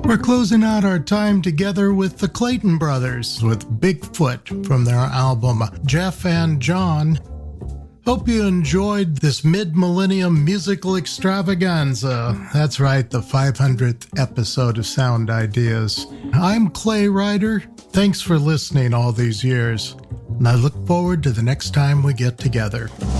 We're closing out our time together with the Clayton Brothers with Bigfoot from their album Jeff and John. Hope you enjoyed this mid-millennium musical extravaganza. That's right, the 500th episode of Sound Ideas. I'm Clay Ryder. Thanks for listening all these years, and I look forward to the next time we get together.